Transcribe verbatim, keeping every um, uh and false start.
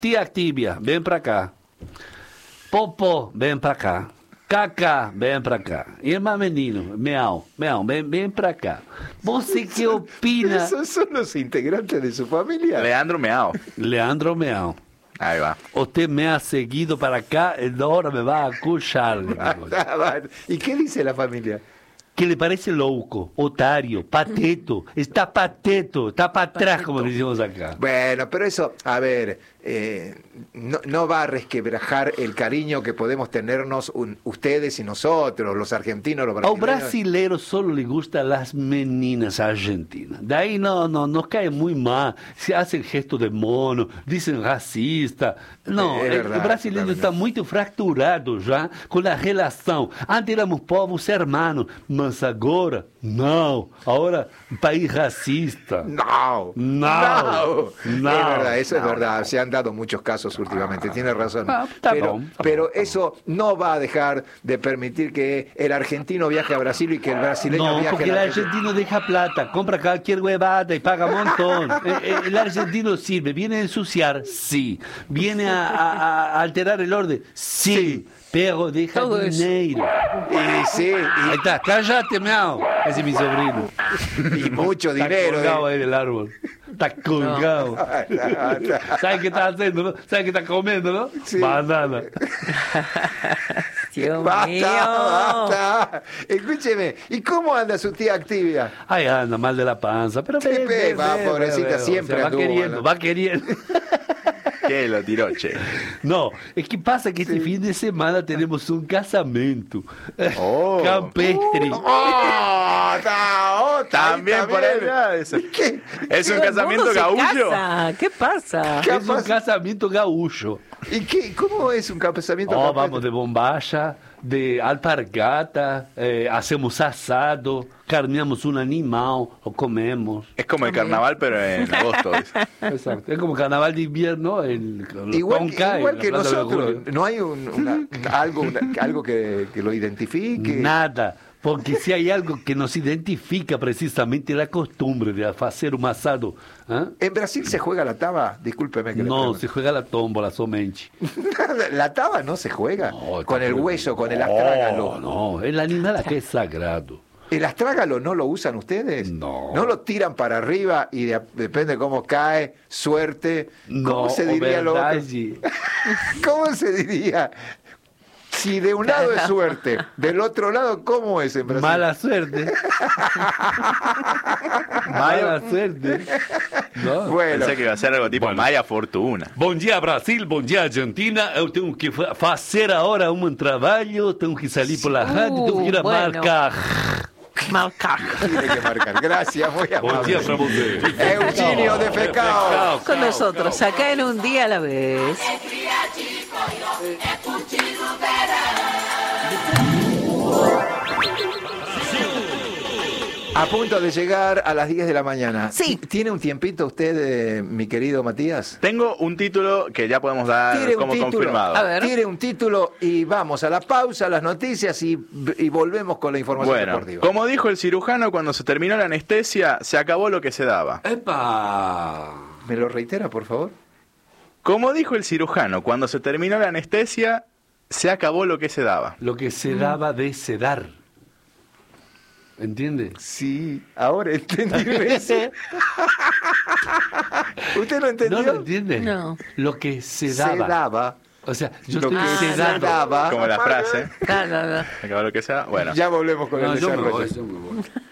Tía Tibia, ven para acá. Popo, ven para acá. Cacá, ven para cá. Irmã Menino, Meao, Meao, ven, ven para cá. ¿Você qué opina? ¿Esos son los integrantes de su familia? Leandro Meao. Leandro Meao. Ahí va. Usted me ha seguido para acá, ahora me va a acusar. ¿Y qué dice la familia? Que le parece louco, otario, pateto, está pateto, está para atrás, como decimos acá. Bueno, pero eso, a ver, eh, no, no va a resquebrajar el cariño que podemos tenernos un, ustedes y nosotros, los argentinos, los Ao brasileños. brasileiro solo le gustan las meninas argentinas. Daí no, no, nos cae muy mal. Se hacen gesto de mono, dicen racista. No, É el, verdade, el brasileiro é está verdade. muito fracturado já com a relação. Antes éramos povos hermanos, mas agora, não. Agora, país racista. No, No, no, no, es verdad, eso es no, verdad. no. Se han dado muchos casos últimamente, tiene razón. Ah, está pero bon, está pero bon, está eso no va a dejar de permitir que el argentino viaje a Brasil y que el brasileño No, viaje porque a el la argentino deja plata, compra cualquier huevada y paga un montón. El, el argentino sirve, viene a ensuciar, sí. Viene a, a- a alterar el orden, sí. Sí. Pero deja Todo eso. dinero. Y sí, Ahí está, cállate, meao. Ese es mi sobrino. y, y mucho Está dinero. colgado eh. ahí del árbol. Está colgado. ¿Sabes qué está haciendo, no? ¿Sabes qué está comiendo, no? Sí. Banana. Dios Basta, mío. basta. Escúcheme, ¿y cómo anda su tía Activia? Ay, anda mal de la panza. Pero Sí, ve, ve, ve, va, ve, pobrecita, ve, ve. siempre O sea, va anduvo, queriendo, ¿no? va queriendo. ¿Qué lo tiró, che? No, es que pasa que este fin de semana tenemos un casamiento Oh. campestre. ¡Oh! ta- oh, ta- También por ahí, mirá, eso. ¿Qué? ¿Es un Todo el casamiento mundo se gaullo? casa. ¿Qué pasa? ¿Qué Es un pasa? casamiento gaúcho. ¿Y qué? ¿Cómo es un casamiento? Oh, campestre? vamos de bombacha, de alpargata, eh, hacemos asado, carneamos un animal, lo comemos. Es como el carnaval, pero en agosto. dice. Exacto. Es como carnaval de invierno, el, el Igual, que- Tonka, igual en que la Plaza de nosotros, Julio. no hay un, una- algo, una- algo que, que lo identifique. Nada, porque si hay algo que nos identifica precisamente la costumbre de hacer un asado, ¿ah? ¿En Brasil se juega la taba? Discúlpeme que le No, pregunte. se juega la tómbola somente. La taba no se juega. No, con está el prohibido. hueso, con el No, astrágalo. no, el animal acá es sagrado. ¿El astrágalo no lo usan ustedes? No. ¿No lo tiran para arriba y de- depende cómo cae, suerte? ¿Cómo No, se diría lo otro? verdade. ¿Cómo se diría? Si de un lado es suerte, del otro lado, ¿cómo es en Brasil? Mala suerte. Mala suerte. No. Bueno, Pensé que iba a ser algo tipo Bueno. Maya Fortuna. Bom dia, Brasil, bom dia, Argentina. Eu tenho que fa- fazer agora um trabalho, tenho que sair pela rádio, tenho que ir a bueno. marcar. Marcar. tiene que marcar. Gracias, muy Bom amable. dia para você. Eugenio de Fecao. Con nosotros, acá en Un Día a la Vez. A punto de llegar a las diez de la mañana. Sí. ¿Tiene un tiempito usted, eh, mi querido Matías? Tengo un título que ya podemos dar Tire un como título. confirmado. A ver. Tire un título y vamos a la pausa, a las noticias y, y volvemos con la información Bueno, deportiva. como dijo el cirujano, cuando se terminó la anestesia, se acabó lo que se daba. Epa. ¿Me lo reitera, por favor? Como dijo el cirujano, cuando se terminó la anestesia, se acabó lo que se daba. Lo que se daba de sedar. ¿Entiende? Sí, ahora entendí eso. ¿Usted lo entendió? ¿No lo entiende? No. Lo que se Se daba. daba. O sea, yo Lo estoy que se sedado. daba. Como la frase, No, no, no. se acabó lo que se daba. Bueno, Ya volvemos con No, el yo me desarrollo. voy, yo me voy.